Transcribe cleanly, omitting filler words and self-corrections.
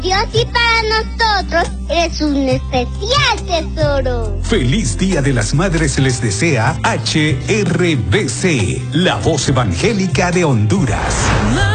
Dios y para nosotros es un especial tesoro. Feliz Día de las Madres les desea HRBC, la voz evangélica de Honduras.